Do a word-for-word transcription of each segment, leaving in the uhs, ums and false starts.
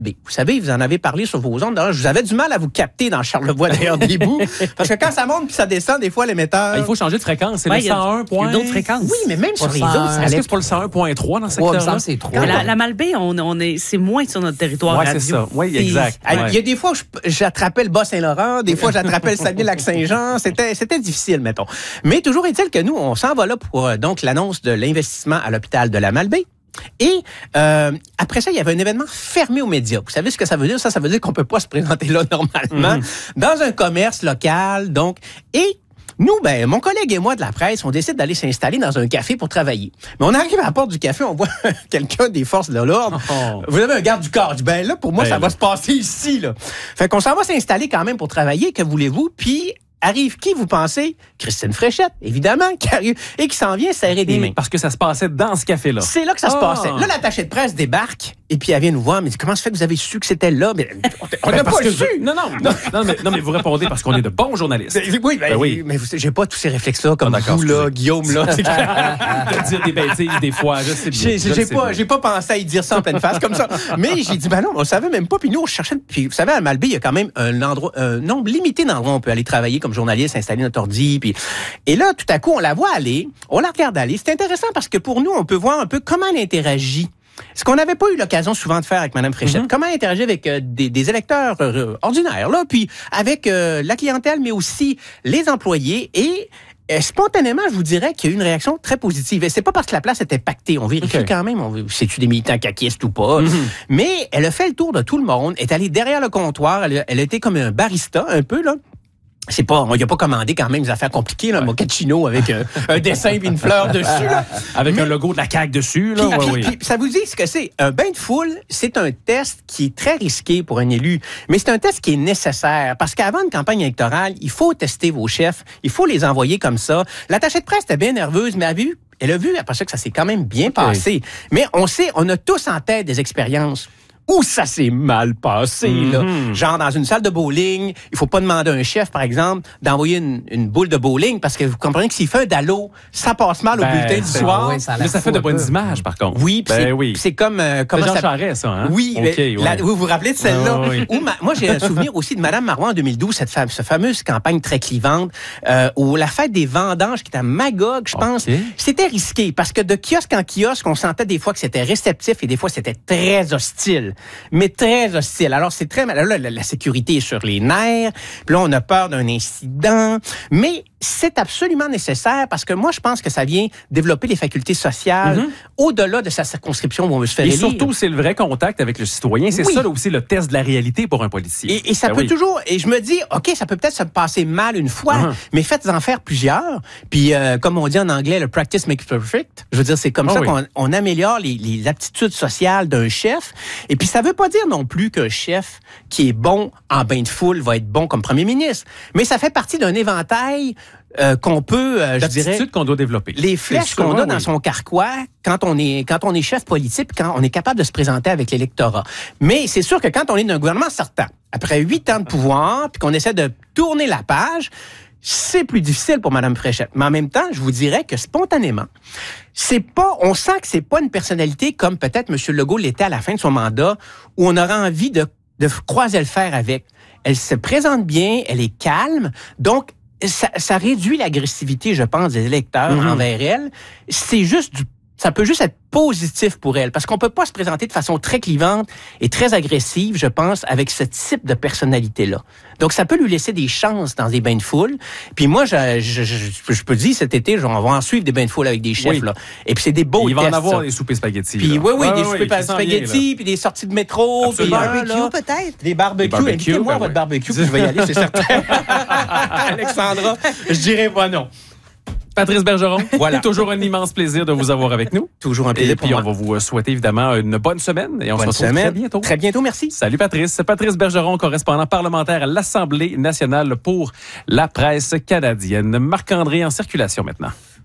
Vous savez, vous en avez parlé sur vos ondes. D'ailleurs, je vous avais du mal à vous capter dans Charlevoix, d'ailleurs, des bouts. Parce que quand ça monte puis ça descend, des fois, l'émetteur... Il faut changer de fréquence. C'est ouais, le cent un point... Il y a d'autres fréquences. Oui, mais même sur les autres, ça Est-ce que c'est pas le cent un point trois dans ce secteur-là? Ouais, c'est trop. La, la Malbaie, on, on est, c'est moins sur notre territoire ouais, radio. c'est ça. Oui, exact. Il ouais. y a des fois où j'attrapais le Bas-Saint-Laurent, des fois, j'attrapais le Saguenay-Lac-Saint-Jean. C'était, c'était difficile, mettons. Mais toujours est-il que nous, on s'en va là pour euh, donc l'annonce de l'investissement à l'hôpital de la Malbaie. Et euh, après ça, il y avait un événement fermé aux médias. Vous savez ce que ça veut dire? Ça, ça veut dire qu'on peut pas se présenter là normalement mm-hmm. dans un commerce local. Donc, et nous, ben, mon collègue et moi de la presse, on décide d'aller s'installer dans un café pour travailler. Mais on arrive à la porte du café, on voit quelqu'un des forces de l'ordre. Oh. Vous avez un garde du corps. Ben là, pour moi, ben ça là. va se passer ici, là. Fait qu'on s'en va s'installer quand même pour travailler. Que voulez-vous? Puis arrive qui, vous pensez? Christine Fréchette, évidemment, qui arrive et qui s'en vient serrer des mains. Parce que ça se passait dans ce café-là. C'est là que ça oh. se passait. Là, l'attachée de presse débarque et puis elle vient nous voir. Elle me dit, comment ça fait que vous avez su que c'était là? Mais, on n'a ben, pas su. Je... Non, non, non, non, mais, non, mais vous répondez parce qu'on est de bons journalistes. Oui, ben, ben oui. Mais vous, j'ai pas tous ces réflexes-là comme oh, vous, là, Guillaume, là. De dire des bêtises, des fois, je sais bien. J'ai, je j'ai, pas, j'ai pas pensé à y dire ça en pleine face comme ça. Mais j'ai dit, ben non, on savait même pas. Puis nous, on cherchait. Puis vous savez, à Malbaie, il y a quand même un endroit, un nombre limité d'endroits où on peut aller travailler comme journaliste, installer notre ordi. Puis... Et là, tout à coup, on la voit aller, on la regarde aller. C'est intéressant parce que pour nous, on peut voir un peu comment elle interagit. Ce qu'on n'avait pas eu l'occasion souvent de faire avec Mme Fréchette. Mm-hmm. Comment elle interagit avec euh, des, des électeurs euh, ordinaires, là, puis avec euh, la clientèle, mais aussi les employés. Et euh, spontanément, je vous dirais qu'il y a eu une réaction très positive. Et c'est pas parce que la place était pactée. On vérifie okay. quand même, on, c'est-tu des militants caquistes ou pas. Mm-hmm. Mais elle a fait le tour de tout le monde, est allée derrière le comptoir. Elle, elle a été comme un barista, un peu, là. C'est pas, on y a pas commandé quand même des affaires compliquées, là, un mochaccino avec un, un dessin et une fleur dessus, là. Avec mais, un logo de la C A Q dessus, là. Puis, ouais, puis, oui. puis, ça vous dit ce que c'est? Un bain de foule, c'est un test qui est très risqué pour un élu, mais c'est un test qui est nécessaire parce qu'avant une campagne électorale, il faut tester vos chefs, il faut les envoyer comme ça. L'attachée de presse était bien nerveuse, mais elle a vu, elle a vu après ça que ça s'est quand même bien okay. passé. Mais on sait, on a tous en tête des expériences où ça s'est mal passé, mm-hmm. là. Genre, dans une salle de bowling, il faut pas demander à un chef, par exemple, d'envoyer une, une boule de bowling parce que vous comprenez que s'il fait un dallo, ça passe mal au ben, bulletin du soir. Oui, ça, ça fait de bonnes images, par contre. Oui, puis ben, c'est, oui. c'est comme... Euh, c'est Jean Charest, ça, hein? Oui, okay, mais, ouais. la, vous vous rappelez de celle-là? Ah, oui. Où ma, moi, j'ai un souvenir aussi de Mme Marois en deux mille douze, cette, fam- cette fameuse campagne très clivante, euh, où la fête des vendanges, qui était à Magog, je pense, okay. c'était risqué parce que de kiosque en kiosque, on sentait des fois que c'était réceptif et des fois c'était très hostile. Mais très hostile. Alors, c'est très mal. Là, la, la sécurité est sur les nerfs. Puis là, on a peur d'un incident. Mais c'est absolument nécessaire parce que moi, je pense que ça vient développer les facultés sociales mm-hmm. au-delà de sa circonscription où on veut se faire élire. Et surtout, c'est le vrai contact avec le citoyen. C'est oui. ça, là, aussi, le test de la réalité pour un politicien. Et, et ça ben peut oui. toujours... Et je me dis, OK, ça peut peut-être se passer mal une fois, uh-huh. mais faites-en faire plusieurs. Puis, euh, comme on dit en anglais, le practice makes perfect. Je veux dire, c'est comme oh ça oui. qu'on on améliore les, les aptitudes sociales d'un chef. Et puis, ça veut pas dire non plus qu'un chef qui est bon en bain de foule va être bon comme premier ministre. Mais ça fait partie d'un éventail euh, qu'on peut, euh, je dirais... L'attitude qu'on doit développer. Les flèches qu'on a dans oui. son carquois quand on est quand on est chef politique, quand on est capable de se présenter avec l'électorat. Mais c'est sûr que quand on est d'un gouvernement sortant, après huit ans de pouvoir, puis qu'on essaie de tourner la page, c'est plus difficile pour Mme Fréchette. Mais en même temps, je vous dirais que spontanément, c'est pas, on sent que c'est pas une personnalité comme peut-être M. Legault l'était à la fin de son mandat, où on aura envie de, de croiser le fer avec. Elle se présente bien, elle est calme, donc ça, ça réduit l'agressivité, je pense, des électeurs mm-hmm. envers elle. C'est juste du Ça peut juste être positif pour elle, parce qu'on peut pas se présenter de façon très clivante et très agressive, je pense, avec ce type de personnalité-là. Donc, ça peut lui laisser des chances dans des bains de foule. Puis moi, je, je, je, je peux dire, cet été, on va en suivre des bains de foule avec des chefs, oui. là. Et puis c'est des beaux Il va tests, en avoir ça. Des soupers spaghettis. Puis oui, oui, ah, des oui, soupers oui, spaghettis, puis des sorties de métro. Puis, des barbecues, là, peut-être? Des barbecues. barbecues Invitez-moi ben à votre oui. barbecue, puis je vais y aller, c'est certain. Alexandra, je dirais pas non. Patrice Bergeron, voilà. Toujours un immense plaisir de vous avoir avec nous. Toujours un plaisir. Et puis, on va vous souhaiter évidemment une bonne semaine. Et on bonne se retrouve semaine. très bientôt. Très bientôt, merci. Salut Patrice. Patrice Bergeron, correspondant parlementaire à l'Assemblée nationale pour la presse canadienne. Marc-André en circulation maintenant.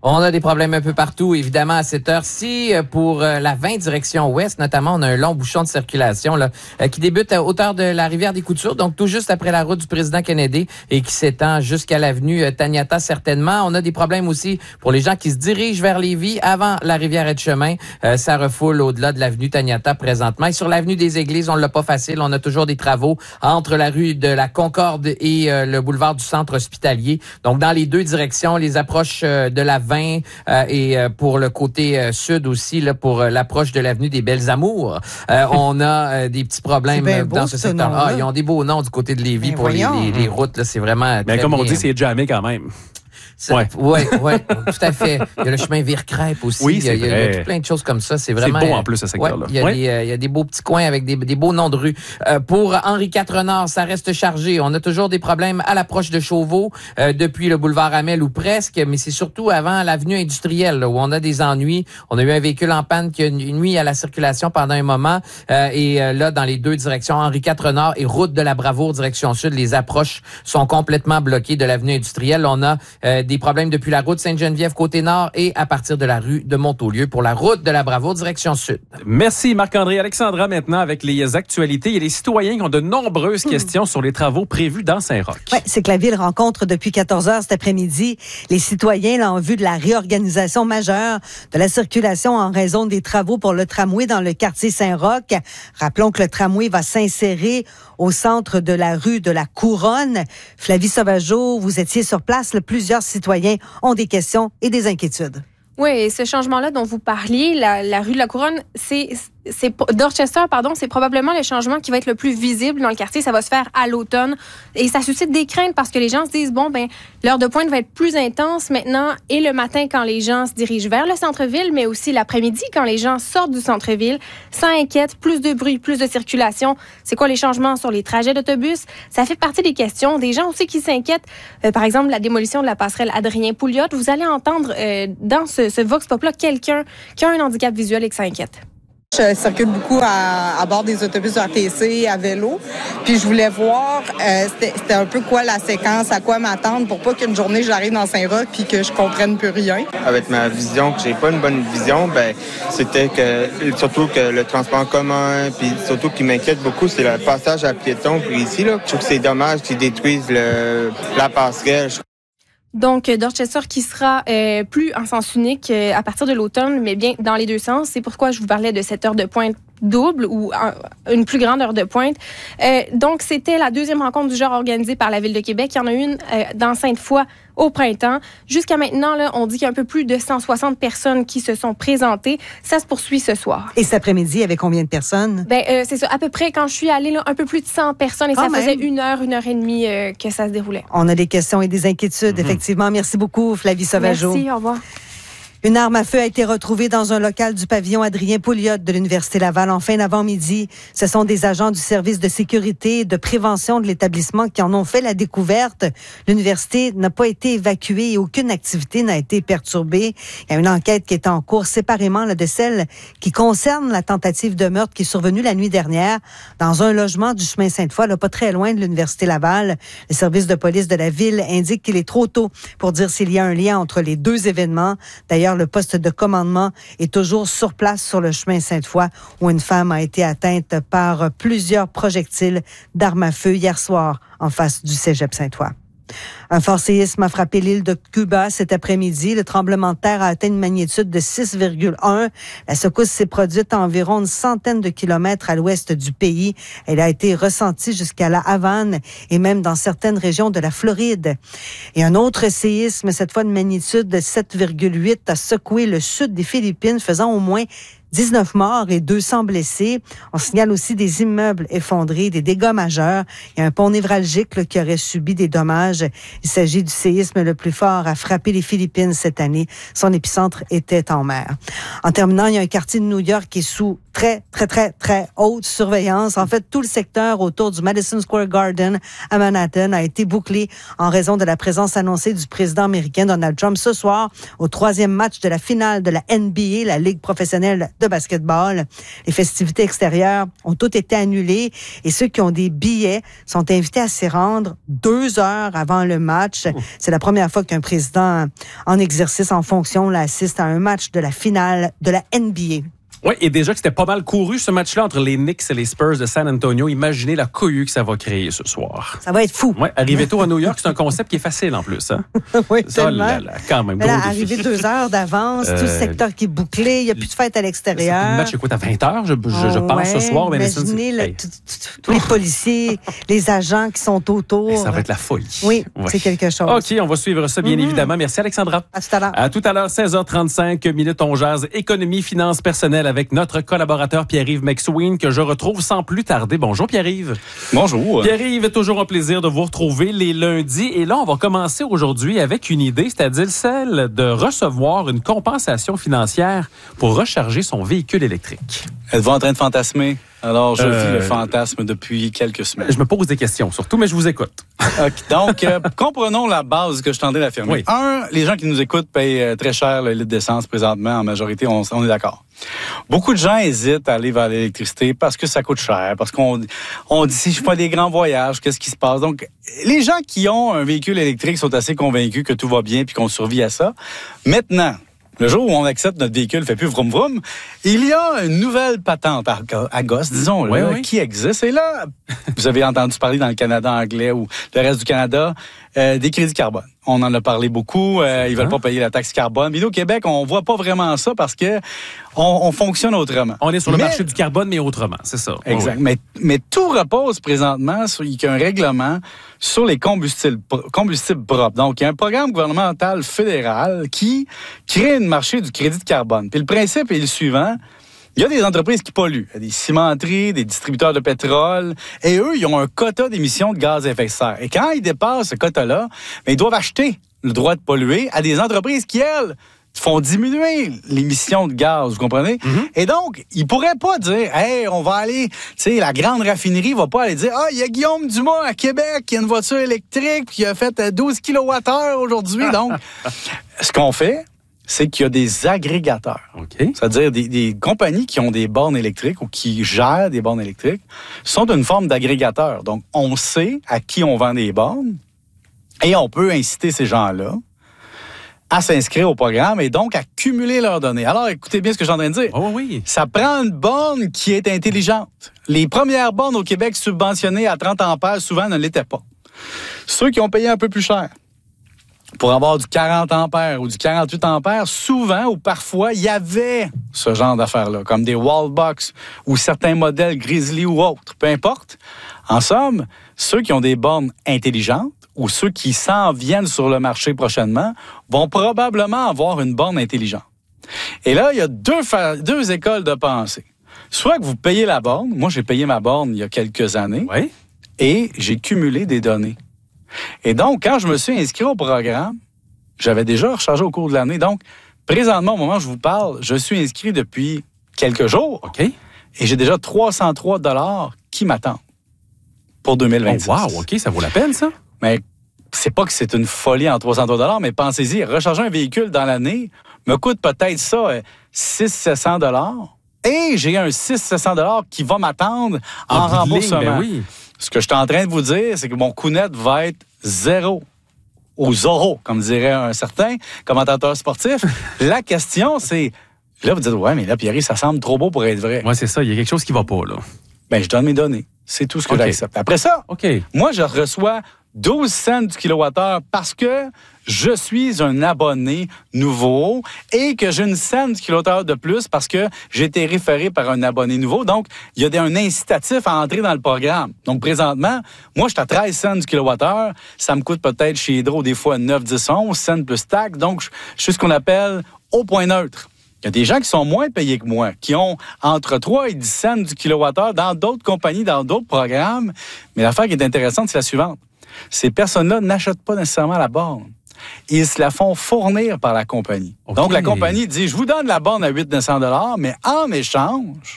On a des problèmes un peu partout, évidemment, à cette heure-ci. Pour la vingt direction ouest, notamment, on a un long bouchon de circulation là, qui débute à hauteur de la rivière des Coutures, donc tout juste après la route du président Kennedy et qui s'étend jusqu'à l'avenue Taniata, certainement. On a des problèmes aussi pour les gens qui se dirigent vers Lévis avant la rivière Etchemin. Euh, ça refoule au-delà de l'avenue Taniata présentement. Et sur l'avenue des Églises, on l'a pas facile. On a toujours des travaux entre la rue de la Concorde et euh, le boulevard du Centre hospitalier. Donc, dans les deux directions, les approches euh, de la vingt Euh, et euh, pour le côté euh, sud aussi, là, pour euh, l'approche de l'avenue des Belles Amours, euh, on a euh, des petits problèmes euh, dans ce secteur. Ah, ils ont des beaux noms du côté de Lévis ben pour les, les, les routes. Là, c'est vraiment. Mais comme bien. on dit, c'est jamais quand même. Ouais. ouais, ouais, tout à fait. Il y a le chemin Vire-Crêpe aussi. Oui, il, y a, c'est il, y a, il y a plein de choses comme ça. C'est vraiment. C'est beau en plus, ce secteur-là. Ouais, il, y a ouais. des, euh, il y a des beaux petits coins avec des, des beaux noms de rues. Euh, pour Henri quatre Nord, ça reste chargé. On a toujours des problèmes à l'approche de Chauveau, euh, depuis le boulevard Hamel ou presque, mais c'est surtout avant l'avenue industrielle là, où on a des ennuis. On a eu un véhicule en panne qui a nuit à la circulation pendant un moment. Euh, et euh, là, dans les deux directions, Henri quatre Nord et route de la Bravoure, direction sud, les approches sont complètement bloquées de l'avenue industrielle. On a euh, des problèmes depuis la route Sainte-Geneviève côté nord et à partir de la rue de Montaulieu pour la route de la Bravoure direction sud. Merci Marc-André. Alexandra maintenant avec les actualités. Il y a des citoyens qui ont de nombreuses mmh. questions sur les travaux prévus dans Saint-Roch. Oui, c'est que la Ville rencontre depuis quatorze heures cet après-midi les citoyens là, en vue de la réorganisation majeure de la circulation en raison des travaux pour le tramway dans le quartier Saint-Roch. Rappelons que le tramway va s'insérer au centre de la rue de la Couronne. Flavie Sauvageau, vous étiez sur place. Là, plusieurs citoyens ont des questions et des inquiétudes. Oui, et ce changement-là dont vous parliez, la, la rue de la Couronne, c'est, c'est Dorchester, pardon, c'est probablement le changement qui va être le plus visible dans le quartier. Ça va se faire à l'automne et ça suscite des craintes parce que les gens se disent bon ben l'heure de pointe va être plus intense maintenant et le matin quand les gens se dirigent vers le centre-ville, mais aussi l'après-midi quand les gens sortent du centre-ville. Ça inquiète, plus de bruit, plus de circulation. C'est quoi les changements sur les trajets d'autobus? Ça fait partie des questions. Des gens aussi qui s'inquiètent, euh, par exemple la démolition de la passerelle Adrien Pouliot. Vous allez entendre euh, dans ce ce Vox Pop-là, quelqu'un qui a un handicap visuel et qui s'inquiète. Je circule beaucoup à, à bord des autobus de R T C à vélo. Puis je voulais voir, euh, c'était, c'était un peu quoi la séquence, à quoi m'attendre pour pas qu'une journée j'arrive dans Saint-Roch puis que je comprenne plus rien. Avec ma vision, que j'ai pas une bonne vision, ben c'était que surtout que le transport en commun, puis surtout qui m'inquiète beaucoup, c'est le passage à piétons. Puis ici, là, je trouve que c'est dommage qu'ils détruisent le, la passerelle. Donc, Dorchester qui sera euh, plus en sens unique euh, à partir de l'automne, mais bien dans les deux sens. C'est pourquoi je vous parlais de cette heure de pointe double ou un, une plus grande heure de pointe. Euh, donc, c'était la deuxième rencontre du genre organisée par la Ville de Québec. Il y en a une euh, dans Sainte-Foy au printemps. Jusqu'à maintenant, là, on dit qu'il y a un peu plus de cent soixante personnes qui se sont présentées. Ça se poursuit ce soir. Et cet après-midi, avec combien de personnes? Ben, euh, c'est ça. À peu près, quand je suis allée, là, un peu plus de cent personnes et Quand ça même. faisait une heure, une heure et demie euh, que ça se déroulait. On a des questions et des inquiétudes, mmh. effectivement. Merci beaucoup, Flavie Sauvageau. Merci, au revoir. Une arme à feu a été retrouvée dans un local du pavillon Adrien Pouliot de l'Université Laval en fin d'avant-midi. Ce sont des agents du service de sécurité et de prévention de l'établissement qui en ont fait la découverte. L'université n'a pas été évacuée et aucune activité n'a été perturbée. Il y a une enquête qui est en cours séparément là, de celle qui concerne la tentative de meurtre qui est survenue la nuit dernière dans un logement du chemin Sainte-Foy, là, pas très loin de l'Université Laval. Le service de police de la ville indique qu'il est trop tôt pour dire s'il y a un lien entre les deux événements. D'ailleurs, le poste de commandement est toujours sur place sur le chemin Sainte-Foy où une femme a été atteinte par plusieurs projectiles d'armes à feu hier soir en face du cégep Sainte-Foy. Un fort séisme a frappé l'île de Cuba cet après-midi. Le tremblement de terre a atteint une magnitude de six virgule un. La secousse s'est produite à environ une centaine de kilomètres à l'ouest du pays. Elle a été ressentie jusqu'à la Havane et même dans certaines régions de la Floride. Et un autre séisme, cette fois de magnitude de sept virgule huit, a secoué le sud des Philippines, faisant au moins dix-neuf morts et deux cents blessés. On signale aussi des immeubles effondrés, des dégâts majeurs. Il y a un pont névralgique là, qui aurait subi des dommages. Il s'agit du séisme le plus fort à frapper les Philippines cette année. Son épicentre était en mer. En terminant, il y a un quartier de New York qui est sous très, très, très, très haute surveillance. En fait, tout le secteur autour du Madison Square Garden à Manhattan a été bouclé en raison de la présence annoncée du président américain Donald Trump ce soir au troisième match de la finale de la N B A, la Ligue professionnelle de de basketball. Les festivités extérieures ont toutes été annulées et ceux qui ont des billets sont invités à s'y rendre deux heures avant le match. Oh. C'est la première fois qu'un président en exercice en fonction là, assiste à un match de la finale de la N B A. Oui, et déjà que c'était pas mal couru ce match-là entre les Knicks et les Spurs de San Antonio. Imaginez la cohue que ça va créer ce soir. Ça va être fou. Oui, arriver tôt à New York, c'est un concept qui est facile en plus. Hein? Oui, ça, tellement. Là, là, quand même. Là, arriver deux heures d'avance, euh, tout le secteur qui est bouclé, il n'y a plus de fête à l'extérieur. Le match écoute à vingt heures, je, je, je pense, ouais, ce soir. Mais imaginez là, hey. tous les policiers, les agents qui sont autour. Et ça va être la folie. Oui, ouais. c'est quelque chose. OK, on va suivre ça, bien mm-hmm. évidemment. Merci, Alexandra. À tout à l'heure. À tout à l'heure, seize heures trente-cinq minutes, on jase économie, finances personnelles avec notre collaborateur Pierre-Yves McSween, que je retrouve sans plus tarder. Bonjour Pierre-Yves. Bonjour. Pierre-Yves, toujours un plaisir de vous retrouver les lundis. Et là, on va commencer aujourd'hui avec une idée, c'est-à-dire celle de recevoir une compensation financière pour recharger son véhicule électrique. Êtes-vous en train de fantasmer? Alors, je euh... vis le fantasme depuis quelques semaines. Je me pose des questions surtout, mais je vous écoute. Okay, donc, euh, comprenons la base que je tentais d'affirmer. Oui. Un, les gens qui nous écoutent payent euh, très cher le litre d'essence présentement. En majorité, on, on est d'accord. Beaucoup de gens hésitent à aller vers l'électricité parce que ça coute cher, parce qu'on on dit si je fais des grands voyages, qu'est-ce qui se passe? Donc, les gens qui ont un véhicule électrique sont assez convaincus que tout va bien puis qu'on survit à ça. Maintenant, le jour où on accepte notre véhicule ne fait plus vroom vroom, il y a une nouvelle patente à, à gosse, disons, oui, là, oui. qui existe. Et là, vous avez entendu parler dans le Canada anglais ou le reste du Canada, euh, des crédits carbone. On en a parlé beaucoup. Euh, ils veulent pas payer la taxe carbone. Mais au Québec, on voit pas vraiment ça parce que on, on fonctionne autrement. On est sur le mais, marché du carbone, mais autrement, c'est ça. Exact. Oui. Mais, mais tout repose présentement sur il y a un règlement sur les combustibles, combustibles propres. Donc, il y a un programme gouvernemental fédéral qui crée un marché du crédit de carbone. Puis le principe est le suivant. Il y a des entreprises qui polluent, des cimenteries, des distributeurs de pétrole, et eux, ils ont un quota d'émissions de gaz à effet de serre. Et quand ils dépassent ce quota-là, bien, ils doivent acheter le droit de polluer à des entreprises qui, elles, font diminuer l'émission de gaz, vous comprenez? Mm-hmm. Et donc, ils pourraient pas dire, hey, on va aller, tu sais, la grande raffinerie va pas aller dire, ah, il y a Guillaume Dumas à Québec qui a une voiture électrique puis qui a fait douze kilowattheures aujourd'hui. Donc, ce qu'on fait, c'est qu'il y a des agrégateurs. Okay. C'est-à-dire des, des compagnies qui ont des bornes électriques ou qui gèrent des bornes électriques sont une forme d'agrégateur. Donc, on sait à qui on vend des bornes et on peut inciter ces gens-là à s'inscrire au programme et donc à cumuler leurs données. Alors, écoutez bien ce que je suis en train de dire. Oh oui. Ça prend une borne qui est intelligente. Les premières bornes au Québec subventionnées à trente ampères, souvent, ne l'étaient pas. Ceux qui ont payé un peu plus cher pour avoir du quarante ampères ou du quarante-huit ampères, souvent ou parfois, il y avait ce genre d'affaires-là, comme des Wallbox ou certains modèles Grizzly ou autres, peu importe. En somme, ceux qui ont des bornes intelligentes ou ceux qui s'en viennent sur le marché prochainement vont probablement avoir une borne intelligente. Et là, il y a deux, fa- deux écoles de pensée. Soit que vous payez la borne, moi j'ai payé ma borne il y a quelques années, oui. et j'ai cumulé des données. Et donc, quand je me suis inscrit au programme, j'avais déjà rechargé au cours de l'année. Donc, présentement, au moment où je vous parle, je suis inscrit depuis quelques jours. OK. Et j'ai déjà trois cent trois dollars qui m'attendent pour deux mille vingt-six. Oh, wow, OK, ça vaut la peine, ça? Mais c'est pas que c'est une folie en trois cent trois dollars, mais pensez-y, recharger un véhicule dans l'année me coûte peut-être ça, six cents à sept cents dollars. Et j'ai un six cents à sept cents dollars qui va m'attendre en, en remboursement. Ben oui. Ce que je suis en train de vous dire, c'est que mon coût net va être zéro. Au zéro, comme dirait un certain commentateur sportif. La question, c'est... Là, vous dites, ouais, mais là, Pierre, ça semble trop beau pour être vrai. Ouais, c'est ça. Il y a quelque chose qui va pas, là. Ben, je donne mes données. C'est tout ce que okay. j'accepte. Après ça, okay. moi, je reçois douze cents du kilowattheure parce que je suis un abonné nouveau et que j'ai une scène du kilowattheure de plus parce que j'ai été référé par un abonné nouveau. Donc, il y a un incitatif à entrer dans le programme. Donc, présentement, moi, je suis à treize cents du kilowattheure. Ça me coûte peut-être chez Hydro des fois neuf, dix, onze cents plus taxe. Donc, je suis ce qu'on appelle au point neutre. Il y a des gens qui sont moins payés que moi, qui ont entre trois et dix cents du kilowattheure dans d'autres compagnies, dans d'autres programmes. Mais l'affaire qui est intéressante, c'est la suivante. Ces personnes-là n'achètent pas nécessairement la borne. Ils se la font fournir par la compagnie. Okay. Donc, la compagnie dit, je vous donne la borne à huit cents à neuf cents dollars, mais en échange,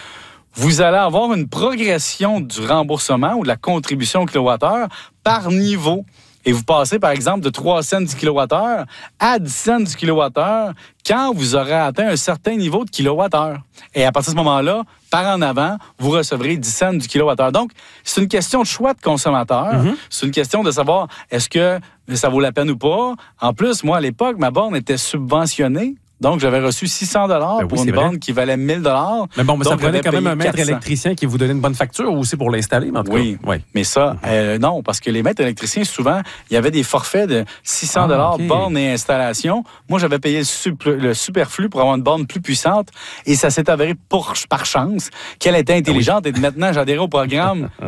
vous allez avoir une progression du remboursement ou de la contribution au kilowattheure par niveau. et vous passez, par exemple, de trois cents du kilowattheure à dix cents du kilowattheure quand vous aurez atteint un certain niveau de kilowattheure. Et à partir de ce moment-là, par en avant, vous recevrez dix cents du kilowattheure. Donc, c'est une question de choix de consommateur. Mm-hmm. C'est une question de savoir est-ce que ça vaut la peine ou pas. En plus, moi, à l'époque, ma borne était subventionnée. Donc, j'avais reçu six cents dollars ben oui, pour une borne qui valait mille dollars. Mais bon, mais donc, ça prenait quand même un maître quatre cents. Électricien qui vous donnait une bonne facture aussi pour l'installer, en tout oui, cas. Oui, mais ça, euh, non, parce que les maîtres électriciens, souvent, il y avait des forfaits de six cents dollars ah, okay. borne et installation. Moi, j'avais payé le, super, le superflu pour avoir une borne plus puissante et ça s'est avéré pour, par chance qu'elle était intelligante et maintenant, j'adhérais au programme